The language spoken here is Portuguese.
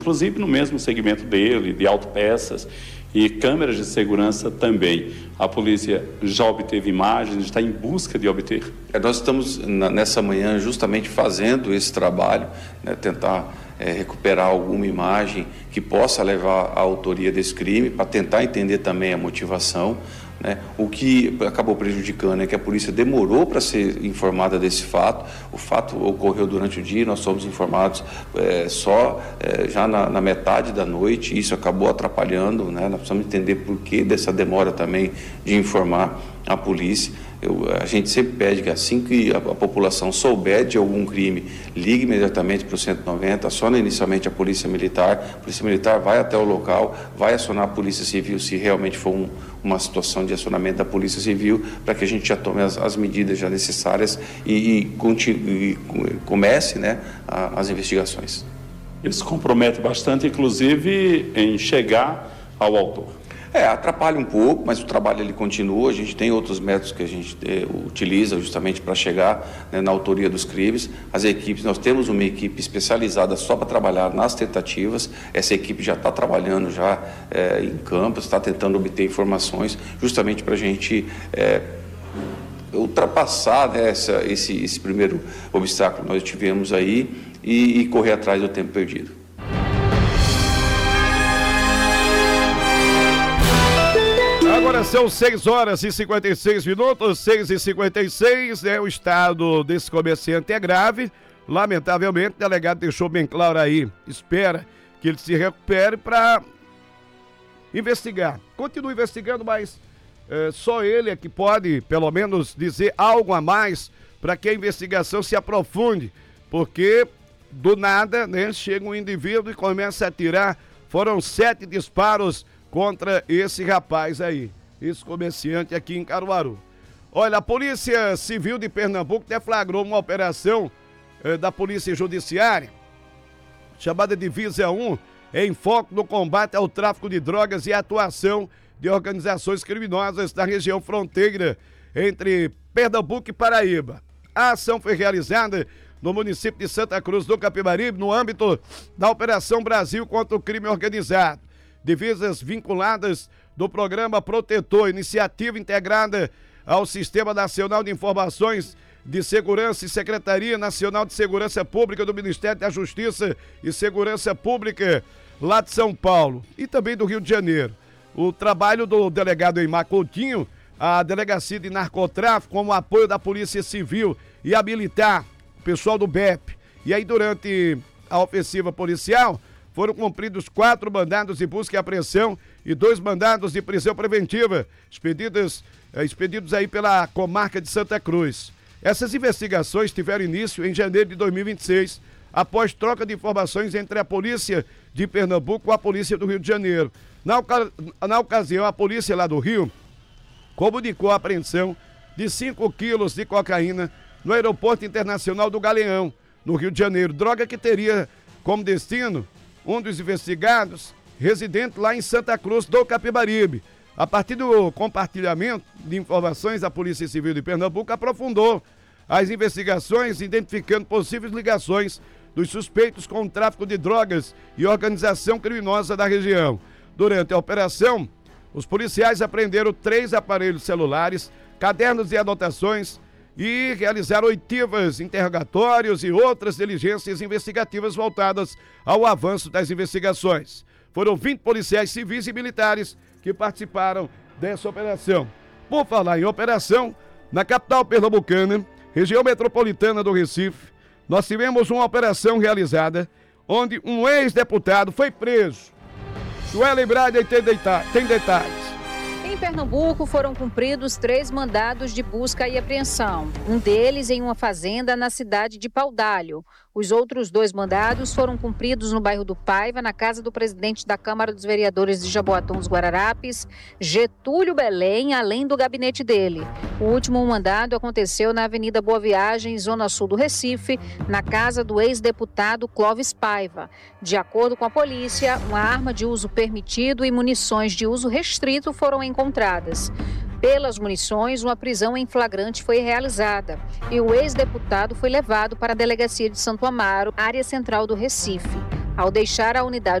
inclusive no mesmo segmento dele, de autopeças e câmeras de segurança também. A polícia já obteve imagens, está em busca de obter. Nós estamos nessa manhã justamente fazendo esse trabalho, né, tentar recuperar alguma imagem que possa levar à autoria desse crime, para tentar entender também a motivação. Né? O que acabou prejudicando é que a polícia demorou para ser informada desse fato. O fato ocorreu durante o dia, nós somos informados já na metade da noite, e isso acabou atrapalhando, né? Nós precisamos entender por que dessa demora também de informar a polícia. A gente sempre pede que assim que a população souber de algum crime, ligue imediatamente para o 190, aciona inicialmente a Polícia Militar vai até o local, vai acionar a Polícia Civil se realmente for uma situação de acionamento da Polícia Civil, para que a gente já tome as medidas já necessárias e comece, né, as investigações. Ele se compromete bastante, inclusive, em chegar ao autor. Atrapalha um pouco, mas o trabalho ele continua. A gente tem outros métodos que a gente utiliza justamente para chegar, né, na autoria dos crimes. As equipes, nós temos uma equipe especializada só para trabalhar nas tentativas. Essa equipe já está trabalhando em campo, está tentando obter informações justamente para a gente ultrapassar, né, esse primeiro obstáculo que nós tivemos aí e correr atrás do tempo perdido. Agora são 6h56, 6h56, né? O estado desse comerciante é grave. Lamentavelmente, o delegado deixou bem claro aí, espera que ele se recupere para investigar. Continua investigando, mas só ele é que pode, pelo menos, dizer algo a mais para que a investigação se aprofunde, porque do nada, né, chega um indivíduo e começa a atirar. Foram 7 disparos contra esse rapaz aí, esse comerciante aqui em Caruaru. Olha, a Polícia Civil de Pernambuco deflagrou uma operação da Polícia Judiciária, chamada Divisa 1, em foco no combate ao tráfico de drogas e atuação de organizações criminosas da região fronteira entre Pernambuco e Paraíba. A ação foi realizada no município de Santa Cruz do Capibaribe, no âmbito da Operação Brasil contra o Crime Organizado. Divisas vinculadas do Programa Protetor, iniciativa integrada ao Sistema Nacional de Informações de Segurança e Secretaria Nacional de Segurança Pública do Ministério da Justiça e Segurança Pública lá de São Paulo e também do Rio de Janeiro. O trabalho do delegado Eimar Coutinho, a Delegacia de Narcotráfico, com o apoio da Polícia Civil e a Militar, o pessoal do BEP. E aí, durante a ofensiva policial, foram cumpridos 4 mandados de busca e apreensão e 2 mandados de prisão preventiva, expedidos aí pela comarca de Santa Cruz. Essas investigações tiveram início em janeiro de 2026, após troca de informações entre a Polícia de Pernambuco e a Polícia do Rio de Janeiro. Na ocasião, a polícia lá do Rio comunicou a apreensão de 5 quilos de cocaína no Aeroporto Internacional do Galeão, no Rio de Janeiro, droga que teria como destino um dos investigados, residente lá em Santa Cruz do Capibaribe. A partir do compartilhamento de informações, a Polícia Civil de Pernambuco aprofundou as investigações, identificando possíveis ligações dos suspeitos com o tráfico de drogas e organização criminosa da região. Durante a operação, os policiais apreenderam 3 aparelhos celulares, cadernos de anotações e realizaram oitivas, interrogatórios e outras diligências investigativas voltadas ao avanço das investigações. Foram 20 policiais civis e militares que participaram dessa operação. Por falar em operação, na capital pernambucana, região metropolitana do Recife, nós tivemos uma operação realizada onde um ex-deputado foi preso. Suelen Braga tem detalhes. Em Pernambuco, foram cumpridos 3 mandados de busca e apreensão. Um deles em uma fazenda na cidade de Paudalho. Os outros 2 mandados foram cumpridos no bairro do Paiva, na casa do presidente da Câmara dos Vereadores de Jaboatão dos Guararapes, Getúlio Belém, além do gabinete dele. O último mandado aconteceu na Avenida Boa Viagem, zona sul do Recife, na casa do ex-deputado Clóvis Paiva. De acordo com a polícia, uma arma de uso permitido e munições de uso restrito foram encontradas. Pelas munições, uma prisão em flagrante foi realizada e o ex-deputado foi levado para a delegacia de Santo Amaro, área central do Recife. Ao deixar a unidade